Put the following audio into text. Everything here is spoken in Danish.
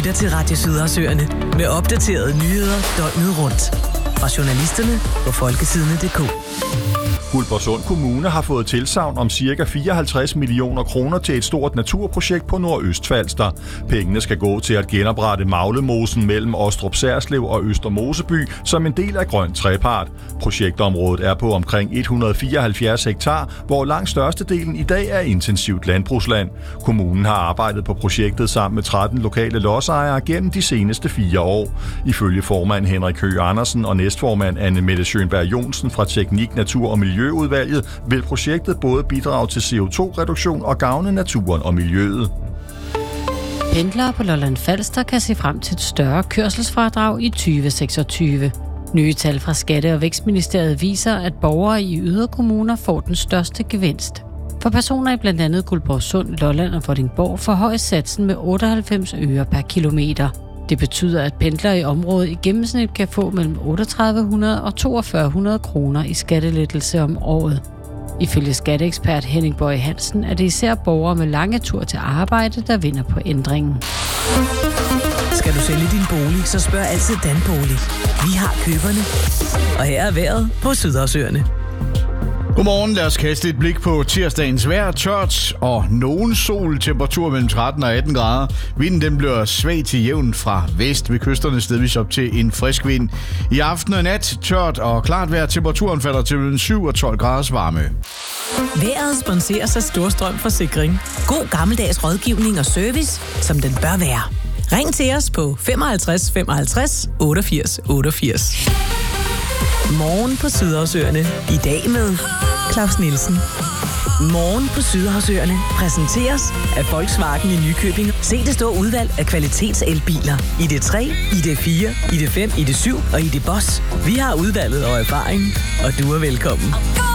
lytter til Radio Sydersøerne med opdaterede nyheder døgnet rundt. Fra journalisterne på folkesidene.dk. Guldborgsund Kommune har fået tilsagn om ca. 54 millioner kroner til et stort naturprojekt på Nordøstfalster. Pengene skal gå til at genoprette Maglemosen mellem Ostrup Særslev og Øster Moseby som en del af Grøn Trepart. Projektområdet er på omkring 174 hektar, hvor langt størstedelen i dag er intensivt landbrugsland. Kommunen har arbejdet på projektet sammen med 13 lokale lodsejere gennem de seneste 4 år. Ifølge formand Henrik Høgh Andersen og næstformand Anne Mette Schönberg Johnsen fra Teknik, Natur og Miljøudvalget vil projektet både bidrage til CO2-reduktion og gavne naturen og miljøet. Pendlere på Lolland Falster kan se frem til et større kørselsfradrag i 2026. Nye tal fra Skatte- og Vækstministeriet viser, at borgere i yderkommuner får den største gevinst. For personer i blandt andet Guldborgsund, Lolland og Vordingborg forhøjes satsen med 98 øre per kilometer. Det betyder, at pendlere i området i gennemsnit kan få mellem 3800 og 4200 kroner i skattelettelse om året. Ifølge skatteekspert Henning Bøje Hansen er det især borgere med lange tur til arbejde, der vinder på ændringen. Skal du sælge din bolig, så spørg altid Danbolig. Vi har køberne. Og her er vejret på Sydersøerne. Godmorgen, lad os kaste et blik på tirsdagens vejr. Tørt og nogen sol, temperatur mellem 13 og 18 grader. Vinden den bliver svag til jævn fra vest ved kysterne, stedvis op til en frisk vind. I aften og nat tørt og klart vejr. Temperaturen falder til mellem 7 og 12 graders varme. Vejret sponseres af Storstrøm Forsikring. God gammeldags rådgivning og service, som den bør være. Ring til os på 55 55 88 88. Morgen på Sydersøerne. I dag med Claus Nielsen. Morgen på Sydersøerne præsenteres af Volkswagen i Nykøbing. Se det store udvalg af kvalitetselbiler. ID3, ID4, ID5, ID7 og ID Boss. Vi har udvalget og erfaring, og du er velkommen.